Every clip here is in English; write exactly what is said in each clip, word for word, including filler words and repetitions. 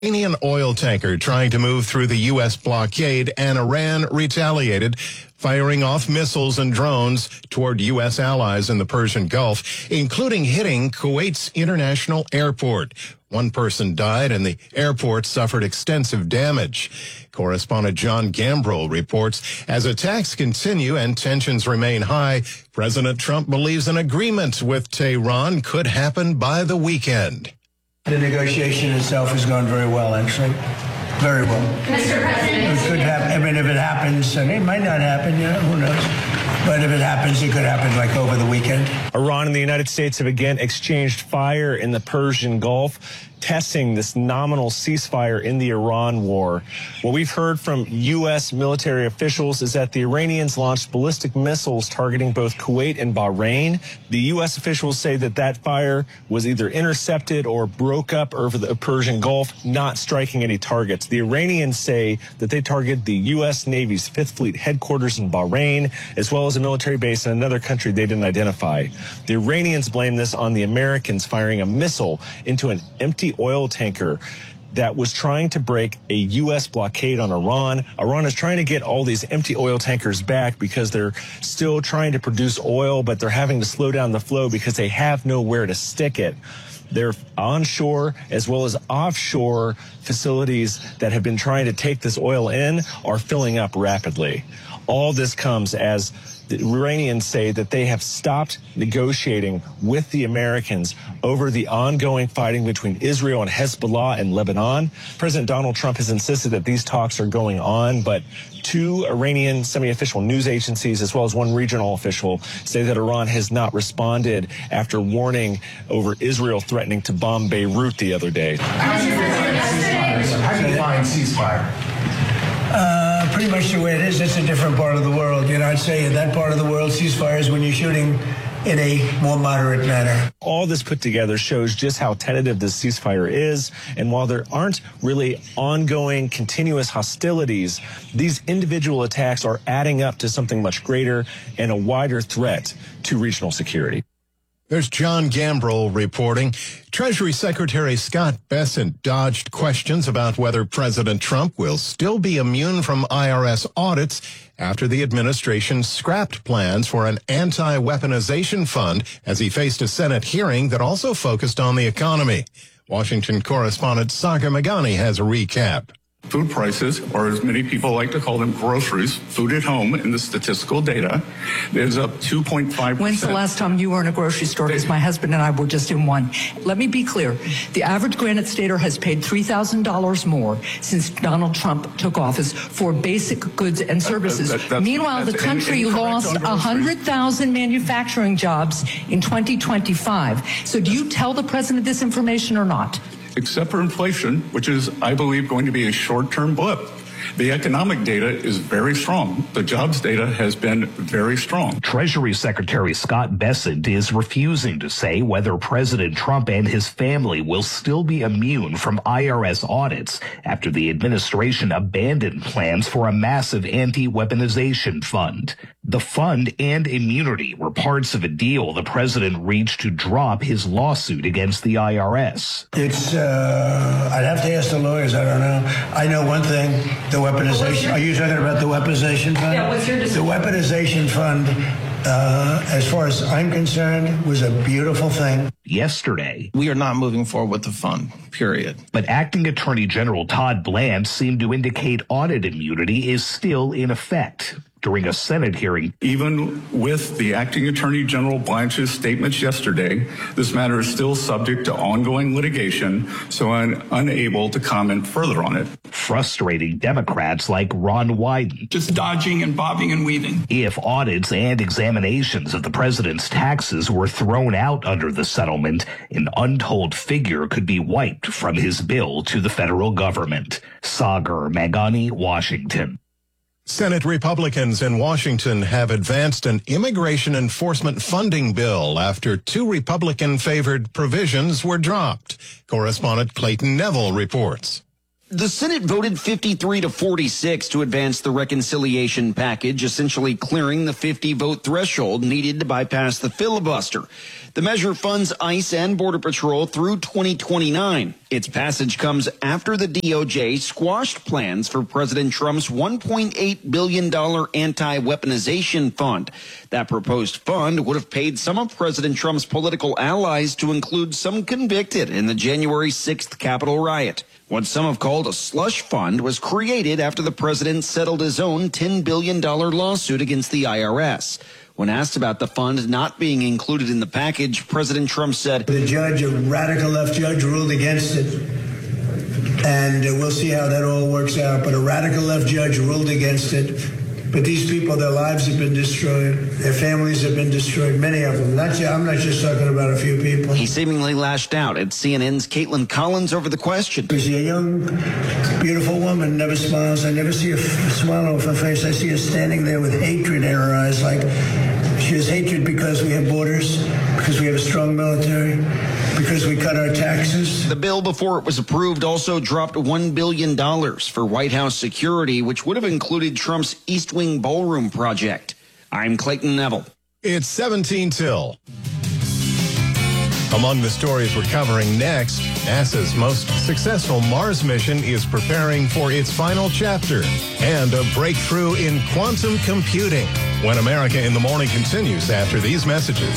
Iranian oil tanker trying to move through the U S blockade, and Iran retaliated, firing off missiles and drones toward U S allies in the Persian Gulf, including hitting Kuwait's international airport. One person died and the airport suffered extensive damage. Correspondent John Gambrell reports, as attacks continue and tensions remain high, President Trump believes an agreement with Tehran could happen by the weekend. The negotiation itself has gone very well, actually. Very well. Mister President. It could happen. I mean, if it happens, I mean, it might not happen, you know, who knows? But if it happens, it could happen like over the weekend. Iran and the United States have again exchanged fire in the Persian Gulf, testing this nominal ceasefire in the Iran war. What we've heard from U S military officials is that the Iranians launched ballistic missiles targeting both Kuwait and Bahrain. The U S officials say that that fire was either intercepted or broke up over the Persian Gulf, not striking any targets. The Iranians say that they targeted the U S Navy's Fifth Fleet headquarters in Bahrain, as well as a military base in another country they didn't identify. The Iranians blame this on the Americans firing a missile into an empty oil tanker that was trying to break a U S blockade on Iran. Iran is trying to get all these empty oil tankers back because they're still trying to produce oil, but they're having to slow down the flow because they have nowhere to stick it. Their onshore as well as offshore facilities that have been trying to take this oil in are filling up rapidly. All this comes as the Iranians say that they have stopped negotiating with the Americans over the ongoing fighting between Israel and Hezbollah in Lebanon. President Donald Trump has insisted that these talks are going on, but two Iranian semi-official news agencies, as well as one regional official, say that Iran has not responded after warning over Israel threatening to bomb Beirut the other day. How do you define ceasefire? Uh, pretty much the way it is. It's a different part of the world. You know, I'd say in that part of the world, ceasefire is when you're shooting in a more moderate manner. All this put together shows just how tentative this ceasefire is. And while there aren't really ongoing, continuous hostilities, these individual attacks are adding up to something much greater and a wider threat to regional security. There's John Gambrell reporting. Treasury Secretary Scott Bessent dodged questions about whether President Trump will still be immune from I R S audits after the administration scrapped plans for an anti-weaponization fund as he faced a Senate hearing that also focused on the economy. Washington correspondent Sagar Meghani has a recap. Food prices, or as many people like to call them, groceries, food at home in the statistical data, is up two point five percent. When's the last time you were in a grocery store? Because my husband and I were just in one. Let me be clear. The average Granite Stater has paid three thousand dollars more since Donald Trump took office for basic goods and services. That, that, that's, that's Meanwhile, the country lost one hundred thousand manufacturing jobs in twenty twenty-five. So do you tell the president this information or not? Except for inflation, which is, I believe, going to be a short-term blip. The economic data is very strong. The jobs data has been very strong. Treasury Secretary Scott Bessent is refusing to say whether President Trump and his family will still be immune from I R S audits after the administration abandoned plans for a massive anti-weaponization fund. The fund and immunity were parts of a deal the president reached to drop his lawsuit against the I R S. It's, uh, I'd have to ask the lawyers. I don't know. I know one thing. The weaponization. Are you talking about the weaponization fund? Yeah, what's your decision? The weaponization fund, uh, as far as I'm concerned, was a beautiful thing. Yesterday, we are not moving forward with the fund, period. But Acting Attorney General Todd Bland seemed to indicate audit immunity is still in effect. During a Senate hearing. Even with the Acting Attorney General Blanche's statements yesterday, this matter is still subject to ongoing litigation, so I'm unable to comment further on it. Frustrating Democrats like Ron Wyden. Just dodging and bobbing and weaving. If audits and examinations of the president's taxes were thrown out under the settlement, an untold figure could be wiped from his bill to the federal government. Sagar Meghani, Washington. Senate Republicans in Washington have advanced an immigration enforcement funding bill after two Republican-favored provisions were dropped. Correspondent Clayton Neville reports. The Senate voted fifty-three to forty-six to advance the reconciliation package, essentially clearing the fifty vote threshold needed to bypass the filibuster. The measure funds ICE and Border Patrol through twenty twenty-nine. Its passage comes after the D O J squashed plans for President Trump's one point eight billion dollars anti-weaponization fund. That proposed fund would have paid some of President Trump's political allies to include some convicted in the January sixth Capitol riot. What some have called a slush fund was created after the president settled his own ten billion dollars lawsuit against the I R S. When asked about the fund not being included in the package, President Trump said, The judge, a radical left judge, ruled against it. And uh, we'll see how that all works out. But a radical left judge ruled against it. But these people, their lives have been destroyed. Their families have been destroyed, many of them. Not, I'm not just talking about a few people. He seemingly lashed out at C N N's Caitlin Collins over the question. She's a young, beautiful woman, never smiles. I never see a smile off her face. I see her standing there with hatred in her eyes, like she has hatred because we have borders, because we have a strong military, because we cut our taxes. The bill before it was approved also dropped one billion dollars for White House security, which would have included Trump's East Wing Ballroom project. I'm Clayton Neville. It's seventeen till. Among the stories we're covering next, NASA's most successful Mars mission is preparing for its final chapter, and a breakthrough in quantum computing. When America in the Morning continues after these messages.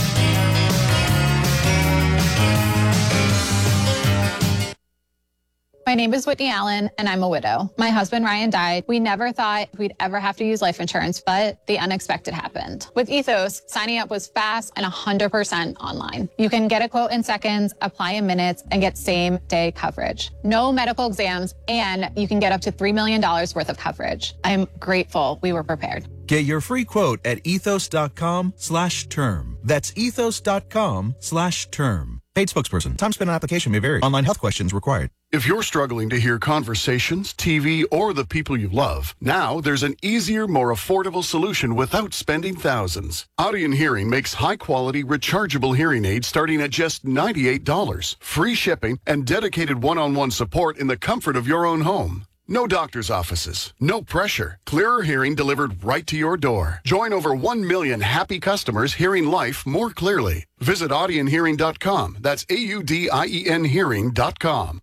My name is Whitney Allen, and I'm a widow. My husband, Ryan, died. We never thought we'd ever have to use life insurance, but the unexpected happened. With Ethos, signing up was fast and one hundred percent online. You can get a quote in seconds, apply in minutes, and get same-day coverage. No medical exams, and you can get up to three million dollars worth of coverage. I'm grateful we were prepared. Get your free quote at ethos.com slash term. That's ethos.com slash term. Paid spokesperson. Time spent on application may vary. Online health questions required. If you're struggling to hear conversations, T V, or the people you love, now there's an easier, more affordable solution without spending thousands. Audion Hearing makes high-quality, rechargeable hearing aids starting at just ninety-eight dollars. Free shipping and dedicated one-on-one support in the comfort of your own home. No doctor's offices, no pressure. Clearer hearing delivered right to your door. Join over one million happy customers hearing life more clearly. Visit audion hearing dot com. That's A U D I E N hearing dot com.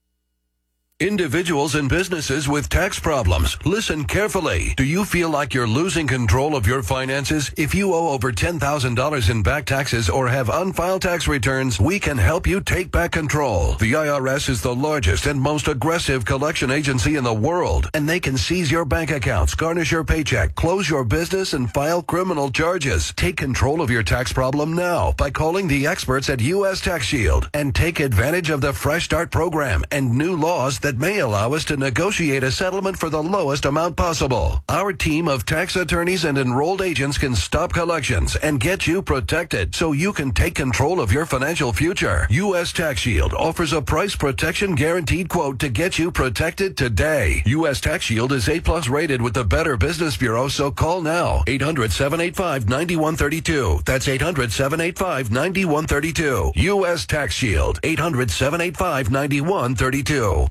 Individuals and businesses with tax problems, listen carefully. Do you feel like you're losing control of your finances? If you owe over ten thousand dollars in back taxes or have unfiled tax returns, we can help you take back control. The I R S is the largest and most aggressive collection agency in the world, and they can seize your bank accounts, garnish your paycheck, close your business, and file criminal charges. Take control of your tax problem now by calling the experts at U S Tax Shield and take advantage of the Fresh Start program and new laws that may allow us to negotiate a settlement for the lowest amount possible. Our team of tax attorneys and enrolled agents can stop collections and get you protected so you can take control of your financial future. U S Tax Shield offers a price protection guaranteed quote to get you protected today. U S Tax Shield is A plus rated with the Better Business Bureau, so call now. eight hundred, seven eight five, nine one three two. That's eight hundred, seven eight five, nine one three two. U S Tax Shield. eight hundred, seven eight five, nine one three two.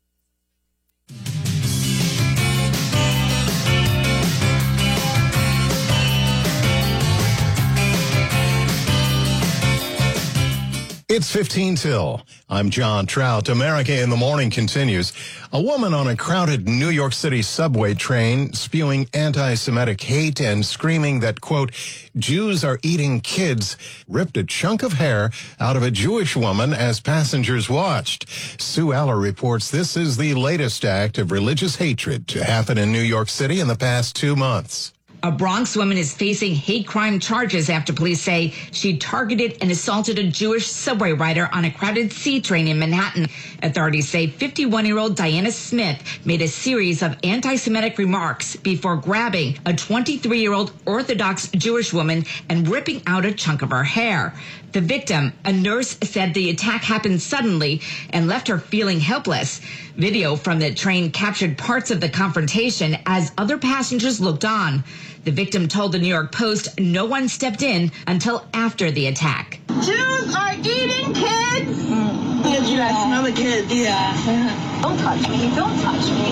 It's fifteen till. I'm John Trout. America in the Morning continues. A woman on a crowded New York City subway train spewing anti-Semitic hate and screaming that, quote, Jews are eating kids, ripped a chunk of hair out of a Jewish woman as passengers watched. Sue Aller reports this is the latest act of religious hatred to happen in New York City in the past two months. A Bronx woman is facing hate crime charges after police say she targeted and assaulted a Jewish subway rider on a crowded C train in Manhattan. Authorities say fifty-one-year-old Diana Smith made a series of anti-Semitic remarks before grabbing a twenty-three-year-old Orthodox Jewish woman and ripping out a chunk of her hair. The victim, a nurse, said the attack happened suddenly and left her feeling helpless. Video from the train captured parts of the confrontation as other passengers looked on. The victim told the New York Post no one stepped in until after the attack. Jews are eating kids. kids. You guys smell the kids. Yeah. Don't touch me. Don't touch me.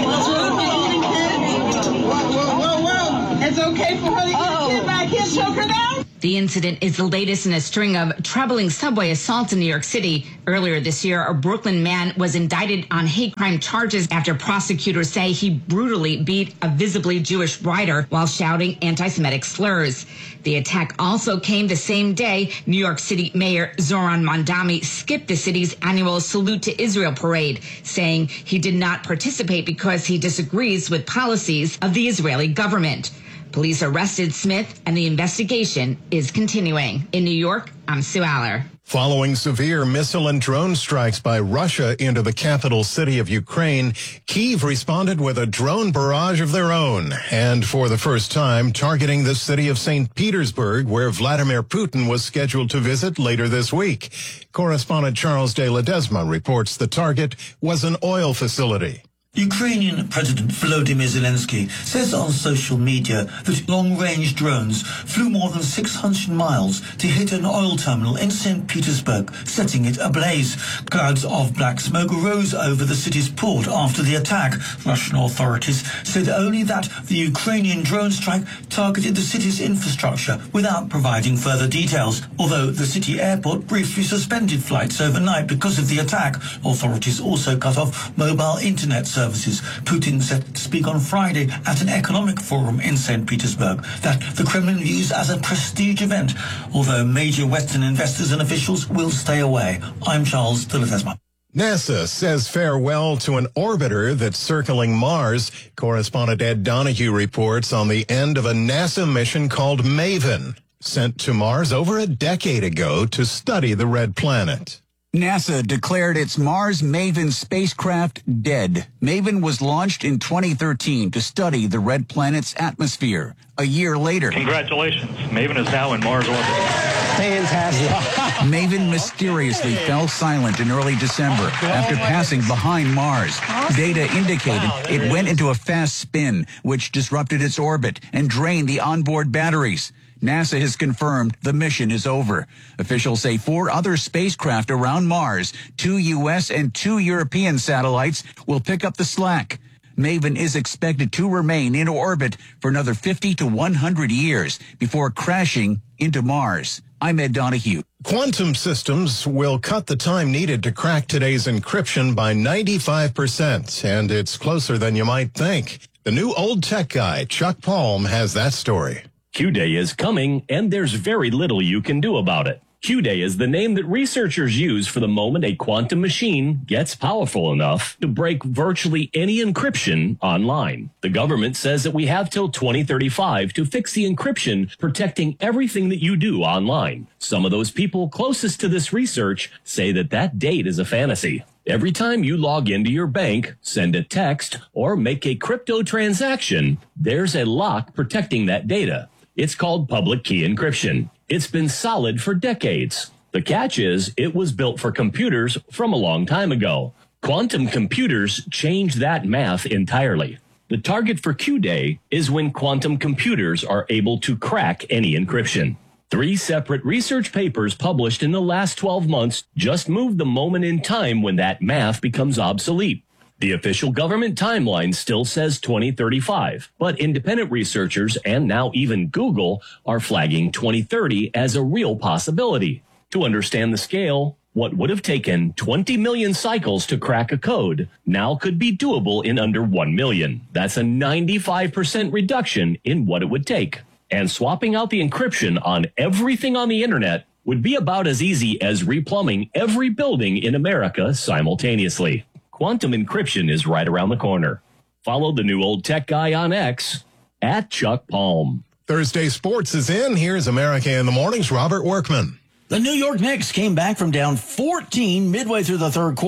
Whoa, whoa, whoa, whoa. It's okay for her to get a kid, but I can't choke her down. The incident is the latest in a string of troubling subway assaults in New York City. Earlier this year, a Brooklyn man was indicted on hate crime charges after prosecutors say he brutally beat a visibly Jewish rider while shouting anti-Semitic slurs. The attack also came the same day New York City Mayor Zoran Mondami skipped the city's annual Salute to Israel parade, saying he did not participate because he disagrees with policies of the Israeli government. Police arrested Smith, and the investigation is continuing. In New York, I'm Sue Aller. Following severe missile and drone strikes by Russia into the capital city of Ukraine, Kyiv responded with a drone barrage of their own, and for the first time targeting the city of Saint Petersburg, where Vladimir Putin was scheduled to visit later this week. Correspondent Charles de Ledesma reports the target was an oil facility. Ukrainian President Volodymyr Zelensky says on social media that long-range drones flew more than six hundred miles to hit an oil terminal in Saint Petersburg, setting it ablaze. Clouds of black smoke rose over the city's port after the attack. Russian authorities said only that the Ukrainian drone strike targeted the city's infrastructure without providing further details. Although the city airport briefly suspended flights overnight because of the attack, authorities also cut off mobile internet services. Services. Putin said to speak on Friday at an economic forum in Saint Petersburg that the Kremlin views as a prestige event, although major Western investors and officials will stay away. I'm Charles de Ledesma. NASA says farewell to an orbiter that's circling Mars. Correspondent Ed Donahue reports on the end of a NASA mission called MAVEN, sent to Mars over a decade ago to study the red planet. NASA declared its Mars MAVEN spacecraft dead. MAVEN was launched in twenty thirteen to study the red planet's atmosphere. A year later, congratulations, MAVEN is now in Mars orbit. Fantastic. MAVEN mysteriously fell silent in early December after passing behind Mars. Data indicated it went into a fast spin, which disrupted its orbit and drained the onboard batteries. NASA has confirmed the mission is over. Officials say four other spacecraft around Mars, two U S and two European satellites, will pick up the slack. MAVEN is expected to remain in orbit for another fifty to one hundred years before crashing into Mars. I'm Ed Donahue. Quantum systems will cut the time needed to crack today's encryption by ninety-five percent, and it's closer than you might think. The new old tech guy, Chuck Palm, has that story. Q-Day is coming, and there's very little you can do about it. Q-Day is the name that researchers use for the moment a quantum machine gets powerful enough to break virtually any encryption online. The government says that we have till twenty thirty-five to fix the encryption protecting everything that you do online. Some of those people closest to this research say that that date is a fantasy. Every time you log into your bank, send a text, or make a crypto transaction, there's a lock protecting that data. It's called public key encryption. It's been solid for decades. The catch is it was built for computers from a long time ago. Quantum computers change that math entirely. The target for Q-Day is when quantum computers are able to crack any encryption. Three separate research papers published in the last twelve months just moved the moment in time when that math becomes obsolete. The official government timeline still says twenty thirty-five, but independent researchers and now even Google are flagging twenty thirty as a real possibility. To understand the scale, what would have taken twenty million cycles to crack a code now could be doable in under one million. That's a ninety-five percent reduction in what it would take. And swapping out the encryption on everything on the internet would be about as easy as replumbing every building in America simultaneously. Quantum encryption is right around the corner. Follow the new old tech guy on X at Chuck Palm. Thursday Sports is in. Here's America in the Morning's Robert Workman. The New York Knicks came back from down fourteen midway through the third quarter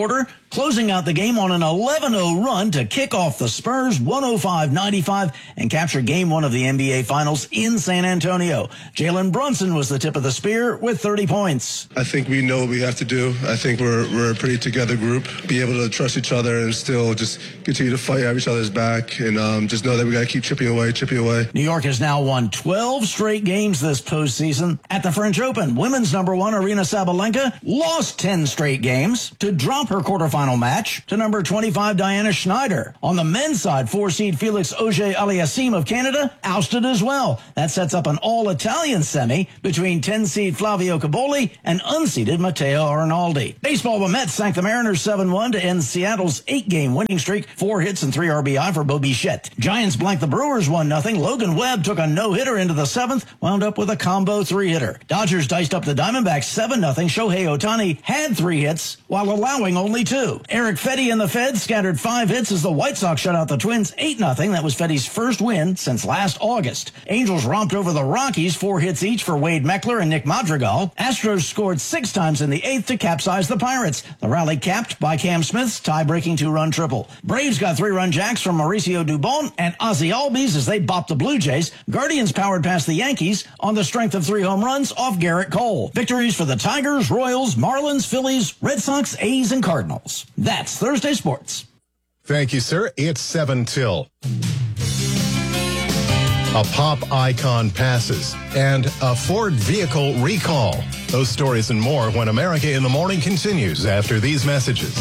closing out the game on an eleven oh run to kick off the Spurs one oh five ninety-five and capture game one of the N B A Finals in San Antonio. Jalen Brunson was the tip of the spear with thirty points. I think we know what we have to do. I think we're, we're a pretty together group. Be able to trust each other and still just continue to fight at each other's back and um, just know that we got to keep chipping away, chipping away. New York has now won twelve straight games this postseason. At the French Open, women's number one Aryna Sabalenka lost ten straight games to drop her quarterfinal match to number twenty-five Diana Schneider. On the men's side, four-seed Felix Auger-Aliassime of Canada ousted as well. That sets up an all-Italian semi between ten-seed Flavio Caboli and unseeded Matteo Arnaldi. Baseball, the Mets sank the Mariners seven one to end Seattle's eight-game winning streak. Four hits and three R B I for Bo Bichette. Giants blanked the Brewers one nothing. Logan Webb took a no-hitter into the seventh, wound up with a combo three-hitter. Dodgers diced up the Diamondbacks seven nothing. Shohei Ohtani had three hits while allowing only two. Eric Fedde and the Feds scattered five hits as the White Sox shut out the Twins eight nothing. That was Fedde's first win since last August. Angels romped over the Rockies, four hits each for Wade Meckler and Nick Madrigal. Astros scored six times in the eighth to capsize the Pirates. The rally capped by Cam Smith's tie-breaking two-run triple. Braves got three-run jacks from Mauricio Dubon and Ozzie Albies as they bopped the Blue Jays. Guardians powered past the Yankees on the strength of three home runs off Garrett Cole. Victories for the Tigers, Royals, Marlins, Phillies, Red Sox, A's, and Cardinals. That's Thursday Sports. Thank you, sir. It's seven till. A pop icon passes and a Ford vehicle recall. Those stories and more when America in the Morning continues after these messages.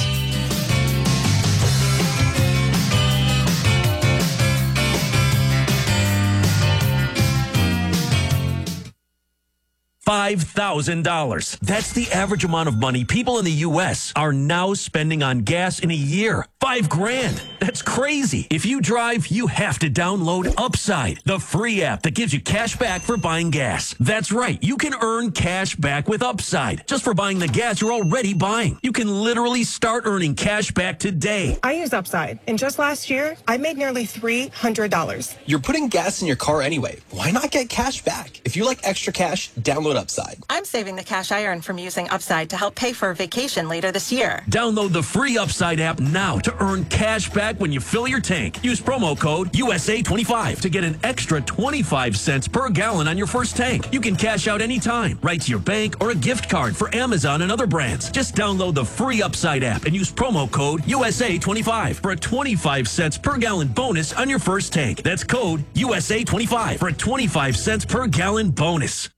five thousand dollars. That's the average amount of money people in the U S are now spending on gas in a year. Five grand. That's crazy. If you drive, you have to download Upside, the free app that gives you cash back for buying gas. That's right. You can earn cash back with Upside just for buying the gas you're already buying. You can literally start earning cash back today. I use Upside, and just last year, I made nearly three hundred dollars. You're putting gas in your car anyway. Why not get cash back? If you like extra cash, download Upside. I'm saving the cash I earn from using Upside to help pay for a vacation later this year. Download the free Upside app now to earn cash back when you fill your tank. Use promo code U S A twenty-five to get an extra twenty-five cents per gallon on your first tank. You can cash out anytime, right to your bank or a gift card for Amazon and other brands. Just download the free Upside app and use promo code U S A twenty-five for a twenty-five cents per gallon bonus on your first tank. That's code U S A twenty-five for a twenty-five cents per gallon bonus.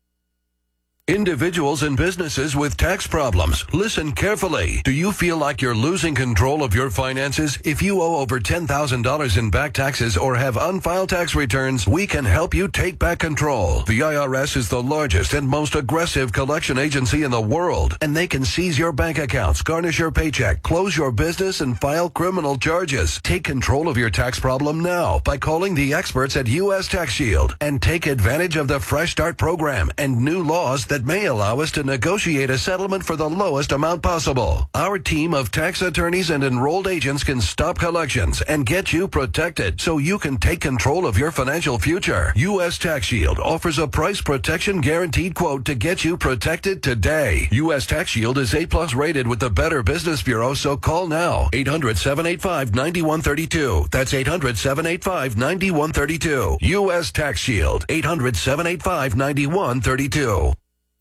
Individuals and businesses with tax problems, listen carefully. Do you feel like you're losing control of your finances? If you owe over ten thousand dollars in back taxes or have unfiled tax returns, we can help you take back control. The I R S is the largest and most aggressive collection agency in the world, and they can seize your bank accounts, garnish your paycheck, close your business, and file criminal charges. Take control of your tax problem now by calling the experts at U S Tax Shield and take advantage of the Fresh Start program and new laws that may allow us to negotiate a settlement for the lowest amount possible. Our team of tax attorneys and enrolled agents can stop collections and get you protected so you can take control of your financial future. U S Tax Shield offers a price protection guaranteed quote to get you protected today. U S Tax Shield is A plus rated with the Better Business Bureau, so call now. eight hundred, seven eight five, nine one three two. That's eight hundred, seven eight five, nine one three two. U S Tax Shield. eight hundred, seven eight five, nine one three two.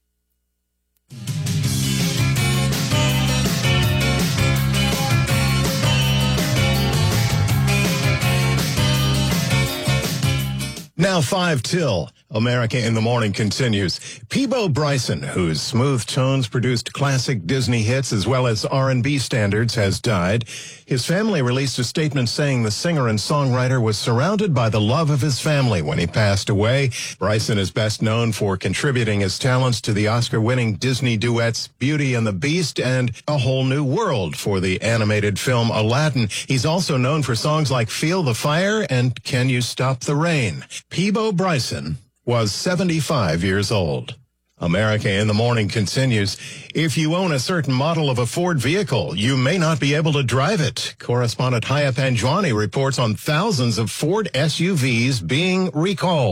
Now five till. America in the Morning continues. Peabo Bryson, whose smooth tones produced classic Disney hits as well as R and B standards, has died. His family released a statement saying the singer and songwriter was surrounded by the love of his family when he passed away. Bryson is best known for contributing his talents to the Oscar-winning Disney duets Beauty and the Beast and A Whole New World for the animated film Aladdin. He's also known for songs like Feel the Fire and Can You Stop the Rain. Peabo Bryson was seventy-five years old. America in the Morning continues. If you own a certain model of a Ford vehicle, you may not be able to drive it. Correspondent Haya Panjwani reports on thousands of Ford S U Vs being recalled.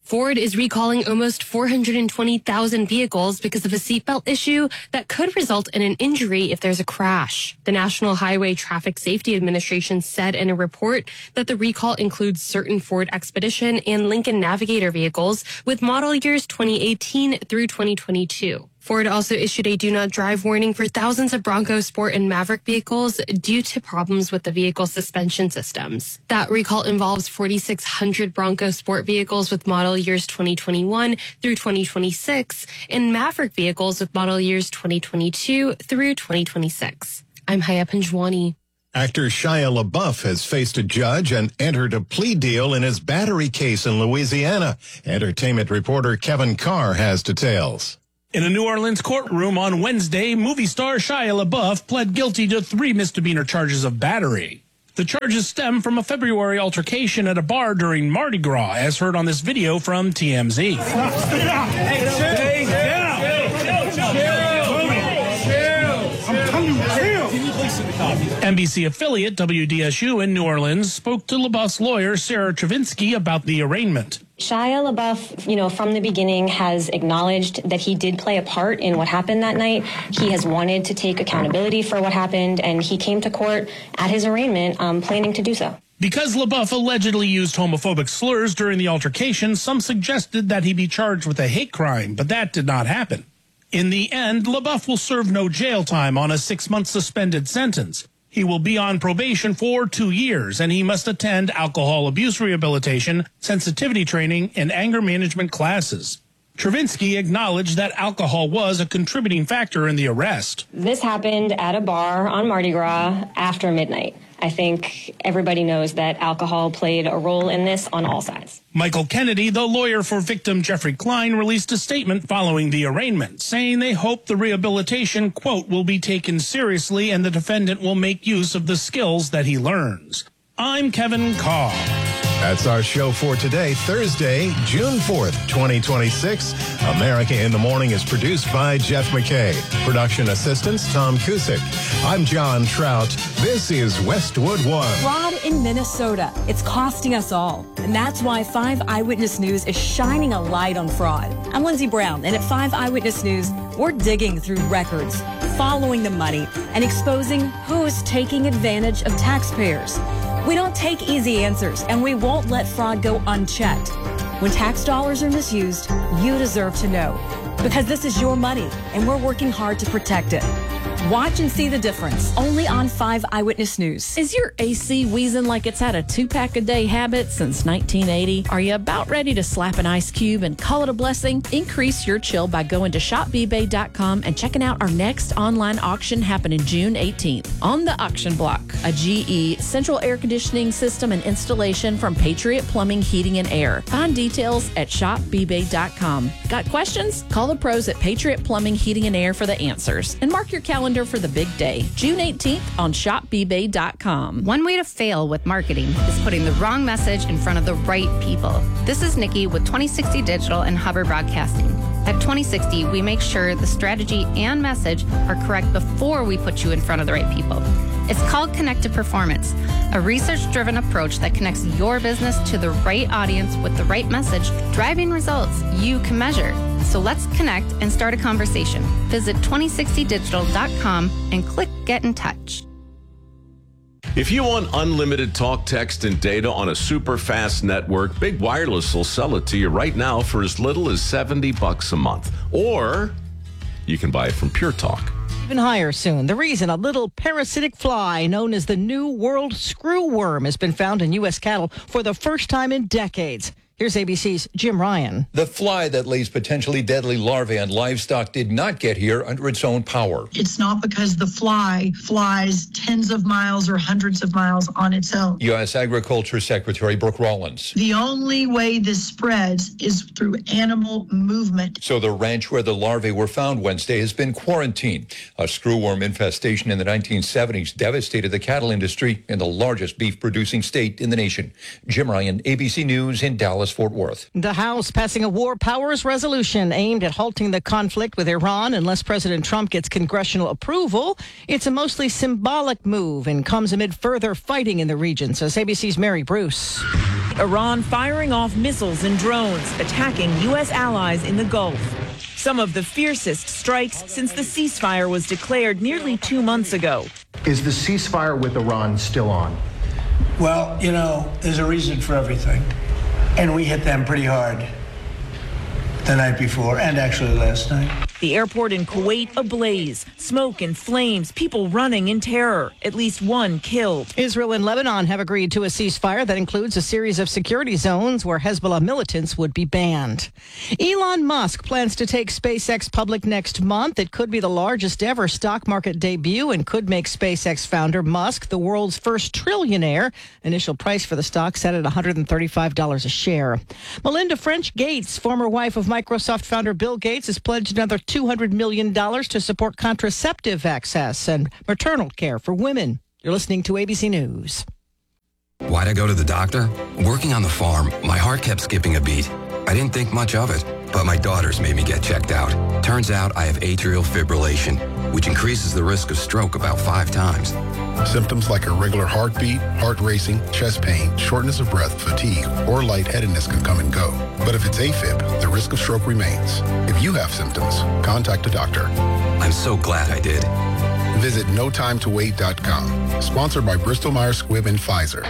Ford is recalling almost four hundred twenty thousand vehicles because of a seatbelt issue that could result in an injury if there's a crash. The National Highway Traffic Safety Administration said in a report that the recall includes certain Ford Expedition and Lincoln Navigator vehicles with model years twenty eighteen through twenty twenty-two. Ford also issued a do not drive warning for thousands of Bronco Sport and Maverick vehicles due to problems with the vehicle suspension systems. That recall involves forty-six hundred Bronco Sport vehicles with model years twenty twenty-one through twenty twenty-six and Maverick vehicles with model years twenty twenty-two through twenty twenty-six. I'm Haya Panjwani. Actor Shia LaBeouf has faced a judge and entered a plea deal in his battery case in Louisiana. Entertainment reporter Kevin Carr has details. In a New Orleans courtroom on Wednesday, movie star Shia LaBeouf pled guilty to three misdemeanor charges of battery. The charges stem from a February altercation at a bar during Mardi Gras, as heard on this video from T M Z. Hey, chill, chill, chill, chill, I'm telling you, chill. Can you please sit the coffee? N B C affiliate W D S U in New Orleans spoke to LaBeouf's lawyer, Sarah Travinsky, about the arraignment. Shia LaBeouf, you know, from the beginning has acknowledged that he did play a part in what happened that night. He has wanted to take accountability for what happened, and he came to court at his arraignment um, planning to do so. Because LaBeouf allegedly used homophobic slurs during the altercation, some suggested that he be charged with a hate crime, but that did not happen. In the end, LaBeouf will serve no jail time on a six-month suspended sentence. He will be on probation for two years, and he must attend alcohol abuse rehabilitation, sensitivity training, and anger management classes. Travinsky acknowledged that alcohol was a contributing factor in the arrest. This happened at a bar on Mardi Gras after midnight. I think everybody knows that alcohol played a role in this on all sides. Michael Kennedy, the lawyer for victim Jeffrey Klein, released a statement following the arraignment, saying they hope the rehabilitation, quote, will be taken seriously and the defendant will make use of the skills that he learns. I'm Kevin Carr. That's our show for today, Thursday, June fourth, twenty twenty-six. America in the Morning is produced by Jeff McKay. Production assistants, Tom Kusick. I'm John Trout. This is Westwood One. Fraud in Minnesota. It's costing us all. And that's why five Eyewitness News is shining a light on fraud. I'm Lindsey Brown, and at five Eyewitness News, we're digging through records, following the money, and exposing who's taking advantage of taxpayers. We don't take easy answers, and we won't let fraud go unchecked. When tax dollars are misused, you deserve to know. Because this is your money, and we're working hard to protect it. Watch and see the difference, only on five Eyewitness News. Is your A C wheezing like it's had a two-pack-a-day habit since nineteen eighty? Are you about ready to slap an ice cube and call it a blessing? Increase your chill by going to shop b bay dot com and checking out our next online auction happening June eighteenth. On the auction block, a G E central air conditioning system and installation from Patriot Plumbing, Heating, and Air. Find details at shop b bay dot com. Got questions? Call the pros at Patriot Plumbing, Heating, and Air for the answers. And mark your calendar for the big day, June eighteenth on shop b bay dot com. One way to fail with marketing is putting the wrong message in front of the right people. This is Nikki with twenty sixty Digital and Hubbard Broadcasting. At twenty sixty, we make sure the strategy and message are correct before we put you in front of the right people. It's called Connected Performance, a research-driven approach that connects your business to the right audience with the right message, driving results you can measure. So let's connect and start a conversation. Visit twenty sixty digital dot com and click Get in Touch. If you want unlimited talk, text, and data on a super fast network, Big Wireless will sell it to you right now for as little as seventy bucks a month. Or you can buy it from Pure Talk. Even higher soon. The reason a little parasitic fly known as the New World screwworm has been found in U S cattle for the first time in decades. Here's A B C's Jim Ryan. The fly that lays potentially deadly larvae on livestock did not get here under its own power. It's not because the fly flies tens of miles or hundreds of miles on its own. U S Agriculture Secretary Brooke Rollins. The only way this spreads is through animal movement. So the ranch where the larvae were found Wednesday has been quarantined. A screwworm infestation in the nineteen seventies devastated the cattle industry in the largest beef-producing state in the nation. Jim Ryan, A B C News in Dallas, Fort Worth. The House passing a war powers resolution aimed at halting the conflict with Iran unless President Trump gets congressional approval. It's a mostly symbolic move and comes amid further fighting in the region, says A B C's Mary Bruce. Iran firing off missiles and drones, attacking U S allies in the Gulf. Some of the fiercest strikes since the ceasefire was declared nearly two months ago. Is the ceasefire with Iran still on? Well, you know, there's a reason for everything. And we hit them pretty hard the night before and actually last night. The airport in Kuwait ablaze, smoke and flames, people running in terror, at least one killed. Israel and Lebanon have agreed to a ceasefire that includes a series of security zones where Hezbollah militants would be banned. Elon Musk plans to take SpaceX public next month. It could be the largest ever stock market debut and could make SpaceX founder Musk the world's first trillionaire. Initial price for the stock set at one hundred thirty-five dollars a share. Melinda French Gates, former wife of Microsoft founder Bill Gates, has pledged another two hundred million dollars to support contraceptive access and maternal care for women. You're listening to A B C News. Why'd I go to the doctor? Working on the farm, my heart kept skipping a beat. I didn't think much of it, but my daughters made me get checked out. Turns out I have atrial fibrillation, which increases the risk of stroke about five times. Symptoms like irregular heartbeat, heart racing, chest pain, shortness of breath, fatigue, or lightheadedness can come and go. But if it's AFib, the risk of stroke remains. If you have symptoms, contact a doctor. I'm so glad I did. Visit no time to wait dot com. Sponsored by Bristol Myers Squibb and Pfizer.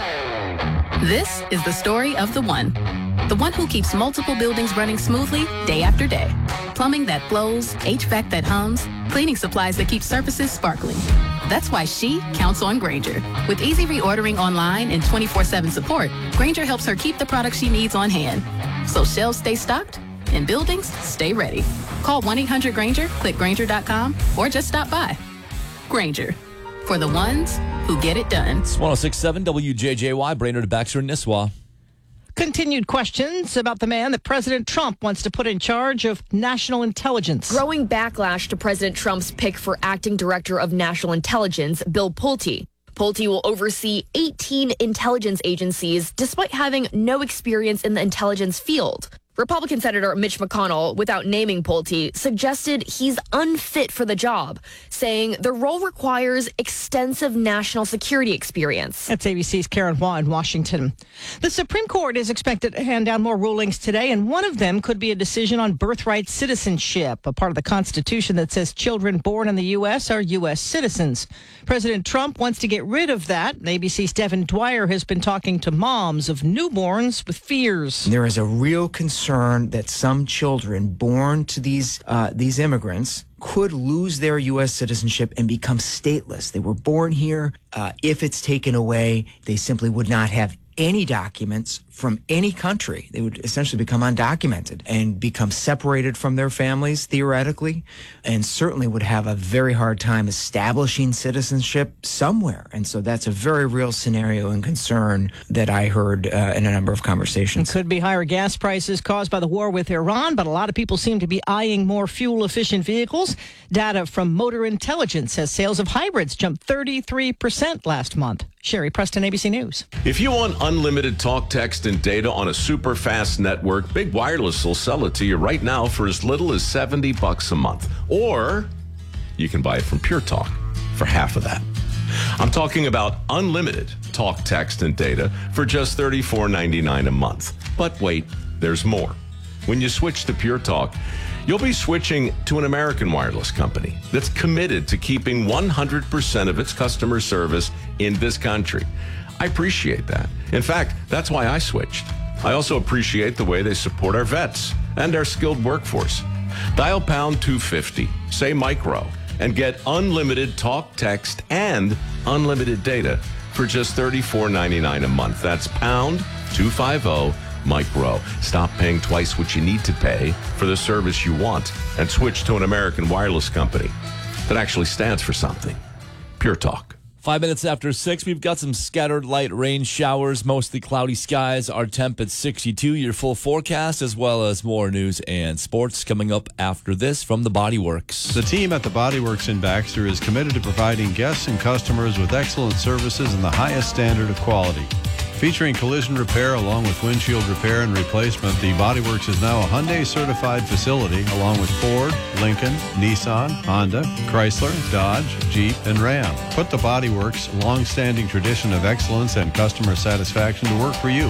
This is the story of the one. The one who keeps multiple buildings running smoothly day after day. Plumbing that flows, H V A C that hums, cleaning supplies that keep surfaces sparkling. That's why she counts on Grainger. With easy reordering online and twenty-four seven support, Grainger helps her keep the products she needs on hand. So shelves stay stocked and buildings stay ready. Call one eight hundred Grainger, click Grainger dot com, or just stop by. Grainger, for the ones who get it done. It's one oh six point seven W J J Y, Brainerd, Baxter, and Nisswa. Continued questions about the man that President Trump wants to put in charge of national intelligence. Growing backlash to President Trump's pick for acting director of national intelligence, Bill Pulte. Pulte will oversee eighteen intelligence agencies despite having no experience in the intelligence field. Republican Senator Mitch McConnell, without naming Pulte, suggested he's unfit for the job, saying the role requires extensive national security experience. That's A B C's Karen Hua in Washington. The Supreme Court is expected to hand down more rulings today, and one of them could be a decision on birthright citizenship, a part of the Constitution that says children born in the U S are U S citizens. President Trump wants to get rid of that. A B C's Devin Dwyer has been talking to moms of newborns with fears. There is a real concern that some children born to these uh, these immigrants could lose their U S citizenship and become stateless. They were born here. Uh, if it's taken away, they simply would not have any documents from any country. They would essentially become undocumented and become separated from their families, theoretically, and certainly would have a very hard time establishing citizenship somewhere. And so that's a very real scenario and concern that I heard uh, in a number of conversations. It could be higher gas prices caused by the war with Iran, but a lot of people seem to be eyeing more fuel-efficient vehicles. Data from Motor Intelligence says sales of hybrids jumped thirty-three percent last month. Sherry Preston, A B C News. If you want unlimited talk, text, and data on a super fast network, Big Wireless will sell it to you right now for as little as seventy bucks a month. Or you can buy it from Pure Talk for half of that. I'm talking about unlimited talk, text, and data for just thirty-four ninety-nine a month. But wait, there's more. When you switch to Pure Talk, you'll be switching to an American wireless company that's committed to keeping one hundred percent of its customer service in this country. I appreciate that. In fact, that's why I switched. I also appreciate the way they support our vets and our skilled workforce. Dial pound two fifty, say micro, and get unlimited talk, text, and unlimited data for just thirty-four ninety-nine a month. That's pound two fifty micro. Stop paying twice what you need to pay for the service you want and switch to an American wireless company that actually stands for something. Pure Talk. Five minutes after six, we've got some scattered light rain showers, mostly cloudy skies. Our temp at sixty-two, your full forecast, as well as more news and sports coming up after this from the Body Works. The team at the Body Works in Baxter is committed to providing guests and customers with excellent services and the highest standard of quality. Featuring collision repair along with windshield repair and replacement, the Body Works is now a Hyundai certified facility along with Ford, Lincoln, Nissan, Honda, Chrysler, Dodge, Jeep, and Ram. Put the Body Works' long-standing tradition of excellence and customer satisfaction to work for you.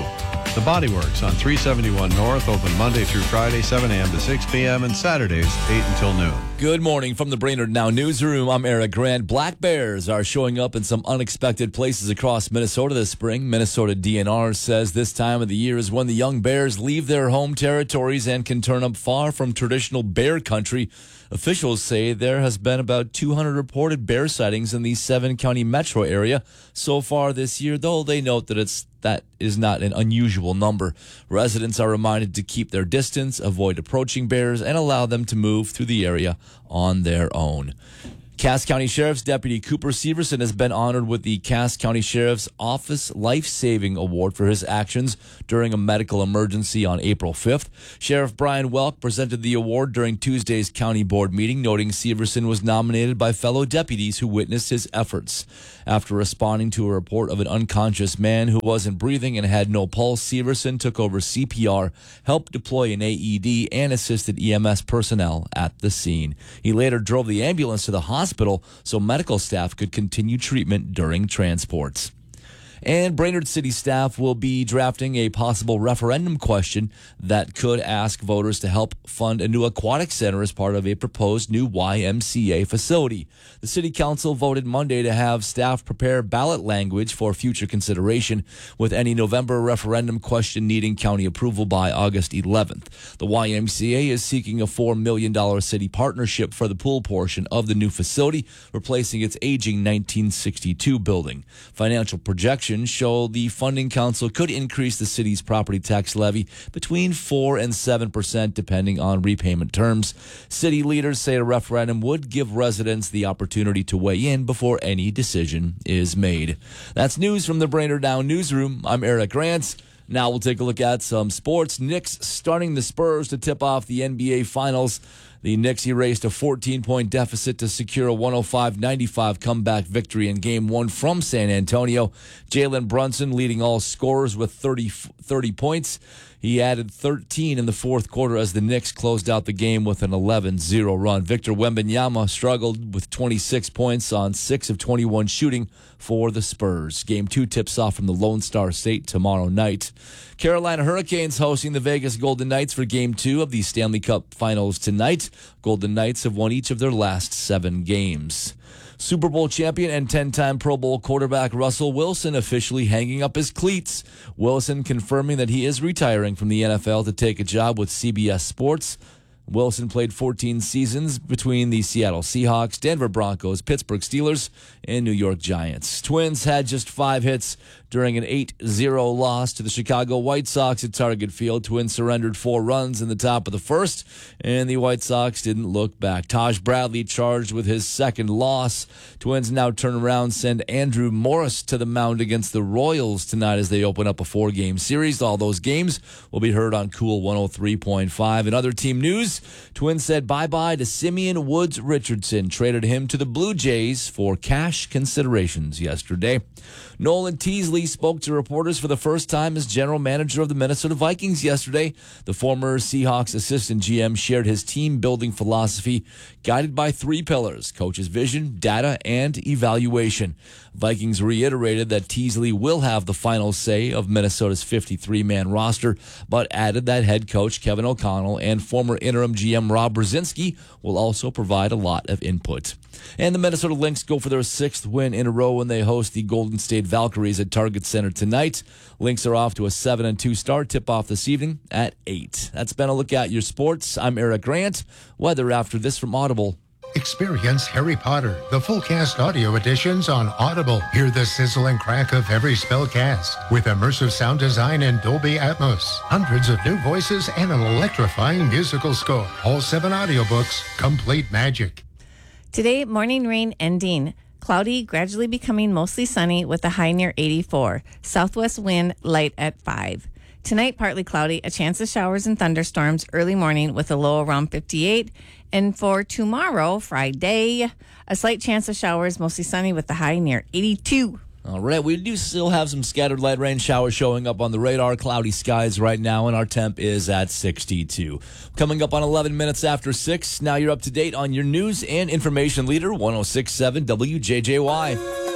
The Body Works on three seventy-one North, open Monday through Friday, seven a.m. to six p.m. and Saturdays, eight until noon. Good morning from the Brainerd Now Newsroom. I'm Eric Grant. Black bears are showing up in some unexpected places across Minnesota this spring. Minnesota D N R says this time of the year is when the young bears leave their home territories and can turn up far from traditional bear country. Officials say there has been about two hundred reported bear sightings in the seven-county metro area so far this year, though they note that it's that is not an unusual number. Residents are reminded to keep their distance, avoid approaching bears, and allow them to move through the area on their own. Cass County Sheriff's Deputy Cooper Severson has been honored with the Cass County Sheriff's Office Life-Saving Award for his actions during a medical emergency on April fifth. Sheriff Brian Welk presented the award during Tuesday's county board meeting, noting Severson was nominated by fellow deputies who witnessed his efforts. After responding to a report of an unconscious man who wasn't breathing and had no pulse, Severson took over C P R, helped deploy an A E D, and assisted E M S personnel at the scene. He later drove the ambulance to the hospital Hospital so medical staff could continue treatment during transports. And Brainerd City staff will be drafting a possible referendum question that could ask voters to help fund a new aquatic center as part of a proposed new Y M C A facility. The City Council voted Monday to have staff prepare ballot language for future consideration, with any November referendum question needing county approval by August eleventh. The Y M C A is seeking a four million dollars city partnership for the pool portion of the new facility, replacing its aging nineteen sixty-two building. Financial projections show the Funding Council could increase the city's property tax levy between four and seven percent depending on repayment terms. City leaders say a referendum would give residents the opportunity to weigh in before any decision is made. That's news from the Brainerd Now Newsroom. I'm Eric Grant. Now we'll take a look at some sports. Knicks starting the Spurs to tip off the N B A Finals. The Knicks erased a fourteen-point deficit to secure a one oh five ninety-five comeback victory in Game one from San Antonio. Jalen Brunson leading all scorers with thirty, thirty points. He added thirteen in the fourth quarter as the Knicks closed out the game with an eleven zero run. Victor Wembanyama struggled with twenty-six points on six of twenty-one shooting for the Spurs. Game two tips off from the Lone Star State tomorrow night. Carolina Hurricanes hosting the Vegas Golden Knights for Game two of the Stanley Cup Finals tonight. Golden Knights have won each of their last seven games. Super Bowl champion and ten-time Pro Bowl quarterback Russell Wilson officially hanging up his cleats. Wilson confirming that he is retiring from the N F L to take a job with C B S Sports. Wilson played fourteen seasons between the Seattle Seahawks, Denver Broncos, Pittsburgh Steelers, and New York Giants. Twins had just five hits during an eight zero loss to the Chicago White Sox at Target Field. Twins surrendered four runs in the top of the first, and the White Sox didn't look back. Taj Bradley charged with his second loss. Twins now turn around, send Andrew Morris to the mound against the Royals tonight as they open up a four-game series. All those games will be heard on Cool one oh three point five. In other team news, Twins said bye-bye to Simeon Woods Richardson, traded him to the Blue Jays for cash considerations yesterday. Nolan Teasley spoke to reporters for the first time as general manager of the Minnesota Vikings yesterday. The former Seahawks assistant G M shared his team-building philosophy, guided by three pillars: coach's vision, data, and evaluation. Vikings reiterated that Teasley will have the final say of Minnesota's fifty-three man roster, but added that head coach Kevin O'Connell and former interim G M Rob Brzezinski will also provide a lot of input. And the Minnesota Lynx go for their sixth win in a row when they host the Golden State Valkyries at Target Center tonight. Lynx are off to a seven and two start, tip off this evening at eight. That's been a look at your sports. I'm Eric Grant. Weather after this from Audible. Experience Harry Potter, the full cast audio editions on Audible. Hear the sizzle and crack of every spell cast with immersive sound design and Dolby Atmos. Hundreds of new voices and an electrifying musical score. All seven audiobooks, complete magic. Today, morning rain ending. Cloudy, gradually becoming mostly sunny with a high near eighty-four. Southwest wind light at five. Tonight, partly cloudy, a chance of showers and thunderstorms early morning with a low around fifty-eight. And for tomorrow, Friday, a slight chance of showers, mostly sunny with the high near eighty-two. All right, we do still have some scattered light rain showers showing up on the radar. Cloudy skies right now, and our temp is at sixty-two. Coming up on eleven minutes after six, now you're up to date on your news and information leader, one oh six point seven W J J Y.